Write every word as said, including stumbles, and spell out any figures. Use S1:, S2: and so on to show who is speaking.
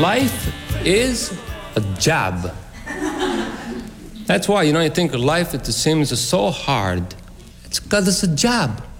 S1: Life is a job. That's why, you know, you think life, it seems so hard. It's because it's a job.